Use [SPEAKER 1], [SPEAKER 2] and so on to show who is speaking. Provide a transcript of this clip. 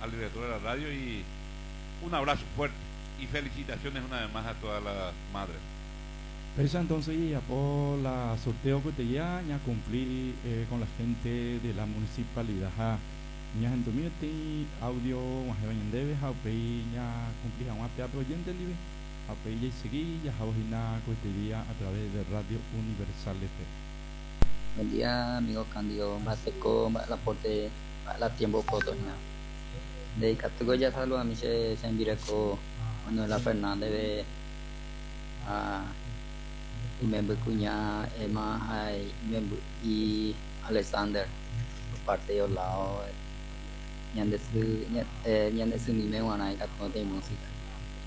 [SPEAKER 1] al director de la radio y un abrazo fuerte y felicitaciones una vez más a todas las madres.
[SPEAKER 2] Esa entonces ya por la sorteo que te ya cumplir con la gente de la municipalidad. Ya gente mío te audio más bien debe a ya cumplir a una pea proyente libre a ya y seguir ya a cotería a través de Radio Universal FM.
[SPEAKER 3] Buen día, amigo Candido. Mateco, la porte, la tiempo fotoña. Dedicado ya saludo a mi se envireco Manuela Fernández de y member cuña Emma y Alexander por parte de lado. Ñandesu ni me wanai ka con de música.